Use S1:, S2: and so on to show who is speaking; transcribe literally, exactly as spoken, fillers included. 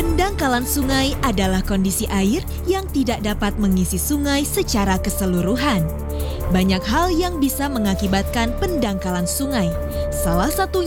S1: Pendangkalan sungai adalah kondisi air yang tidak dapat mengisi sungai secara keseluruhan. Banyak hal yang bisa mengakibatkan pendangkalan sungai. Salah satunya